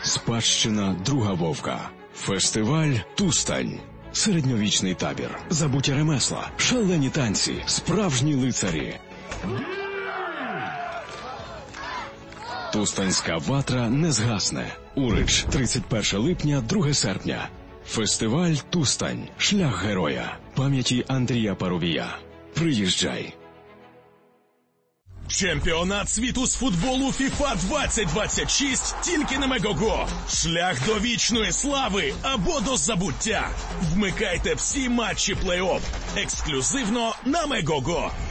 Спадщина Друга Вовка. Фестиваль «Тустань». Середньовічний табір. Забуті ремесла. Шалені танці. Справжні лицарі. Тустанська ватра не згасне. Урич. 31 липня, 2 серпня. Фестиваль «Тустань». Шлях героя. Пам'яті Андрія Парубія. Приїжджай. Чемпіонат світу з футболу FIFA 2026 тільки на Мегого. Шлях до вічної слави або до забуття. Вмикайте всі матчі плей-офф. Ексклюзивно на Мегого.